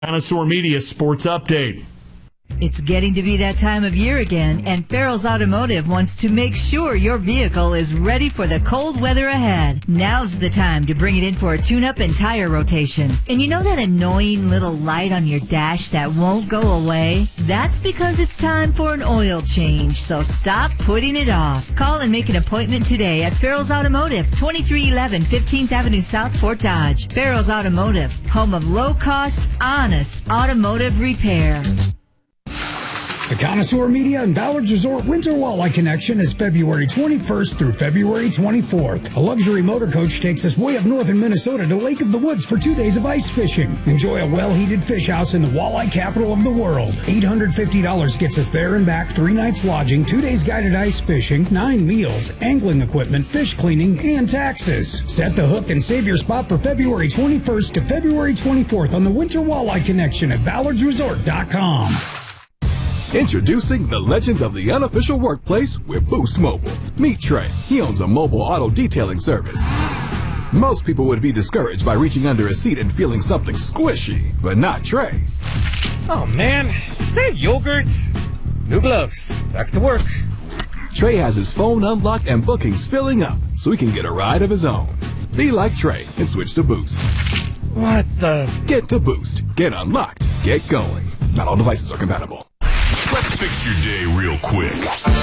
Connoisseur Media Sports Update. It's getting to be that time of year again, and Farrell's Automotive wants to make sure your vehicle is ready for the cold weather ahead. Now's the time to bring it in for a tune-up and tire rotation. And you know that annoying little light on your dash that won't go away? That's because it's time for an oil change, so stop putting it off. Call and make an appointment today at Farrell's Automotive, 2311 15th Avenue South, Fort Dodge. Farrell's Automotive, home of low-cost, honest automotive repair. The Connoisseur Media and Ballard's Resort Winter Walleye Connection is February 21st through February 24th. A luxury motor coach takes us way up north in Minnesota to Lake of the Woods for 2 days of ice fishing. Enjoy a well-heated fish house in the walleye capital of the world. $850 gets us there and back, 3 nights lodging, 2 days guided ice fishing, 9 meals, angling equipment, fish cleaning, and taxes. Set the hook and save your spot for February 21st to February 24th on the Winter Walleye Connection at ballardsresort.com. Introducing the legends of the unofficial workplace with Boost Mobile. Meet Trey. He owns a mobile auto detailing service. Most people would be discouraged by reaching under a seat and feeling something squishy, but not Trey. Oh man, is that yogurt? New gloves. Back to work. Trey has his phone unlocked and bookings filling up, so he can get a ride of his own. Be like Trey and switch to Boost. What the? Get to Boost. Get unlocked. Get going. Not all devices are compatible. Let's fix your day real quick.